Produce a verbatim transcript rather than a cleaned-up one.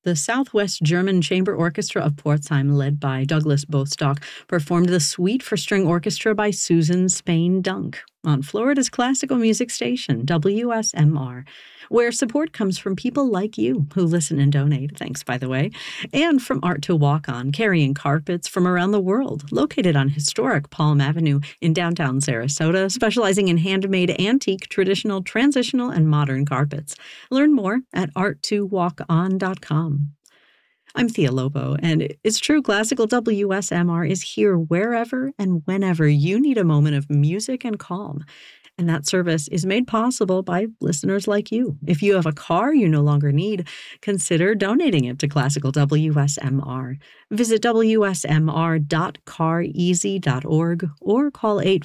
The Southwest German Chamber Orchestra of Pforzheim, led by Douglas Bostock, performed the Suite for String Orchestra by Susan Spain Dunk on Florida's classical music station, W S M R, where support comes from people like you who listen and donate, thanks, by the way, and from Art to Walk On, carrying carpets from around the world, located on historic Palm Avenue in downtown Sarasota, specializing in handmade, antique, traditional, transitional, and modern carpets. Learn more at art to walk on dot com. I'm Thea Lobo, and it's true, Classical W S M R is here wherever and whenever you need a moment of music and calm. And that service is made possible by listeners like you. If you have a car you no longer need, consider donating it to Classical W S M R. Visit w s m r dot car easy dot org or call eight